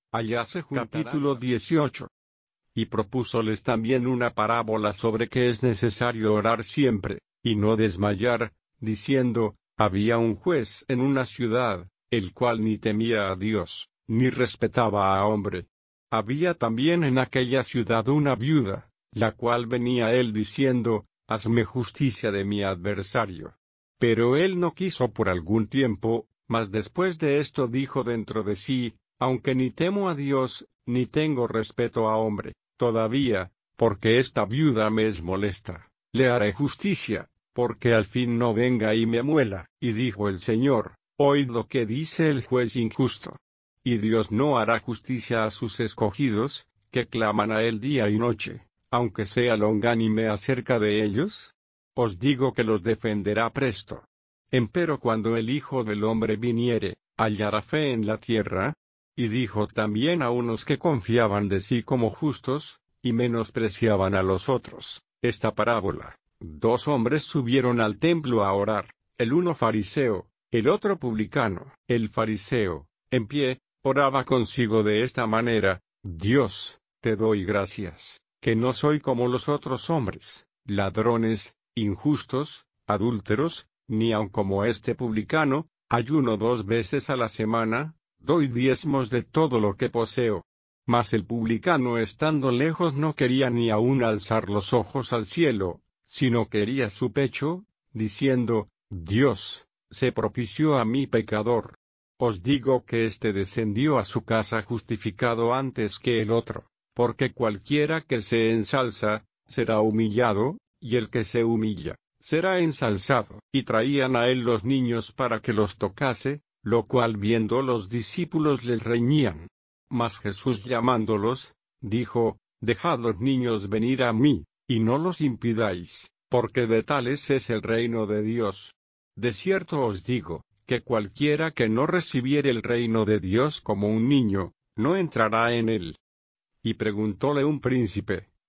Hallase capítulo 18. Y propúsoles también una parábola sobre que es necesario orar siempre, y no desmayar, diciendo, había un juez en una ciudad, el cual ni temía a Dios, ni respetaba a hombre. Había también en aquella ciudad una viuda, la cual venía a él diciendo, hazme justicia de mi adversario. Pero él no quiso por algún tiempo, mas después de esto dijo dentro de sí, aunque ni temo a Dios, ni tengo respeto a hombre, todavía, porque esta viuda me es molesta, le haré justicia, porque al fin no venga y me muela. Y dijo el Señor, oíd lo que dice el juez injusto. Y Dios no hará justicia a sus escogidos, que claman a él día y noche, aunque sea longánime acerca de ellos. Os digo que los defenderá presto. Empero cuando el Hijo del Hombre viniere, ¿hallará fe en la tierra? Y dijo también a unos que confiaban de sí como justos, y menospreciaban a los otros, esta parábola. 2 hombres subieron al templo a orar, el uno fariseo, el otro publicano. El fariseo, en pie, oraba consigo de esta manera, Dios, te doy gracias, que no soy como los otros hombres, ladrones, injustos, adúlteros, ni aun como este publicano, ayuno 2 veces a la semana, doy diezmos de todo lo que poseo. Mas el publicano estando lejos no quería ni aun alzar los ojos al cielo, sino quería su pecho, diciendo, Dios, sé propicio a mí pecador. Os digo que éste descendió a su casa justificado antes que el otro, porque cualquiera que se ensalza, será humillado, y el que se humilla, será ensalzado. Y traían a él los niños para que los tocase, lo cual viendo los discípulos les reñían. Mas Jesús llamándolos, dijo, dejad los niños venir a mí, y no los impidáis, porque de tales es el reino de Dios. De cierto os digo, que cualquiera que no recibiere el reino de Dios como un niño, no entrará en él. Y preguntóle un príncipe,